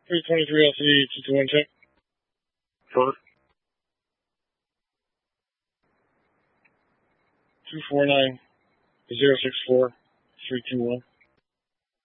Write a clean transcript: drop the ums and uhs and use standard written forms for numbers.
323 LCD, 221 check. First. 249 064 321.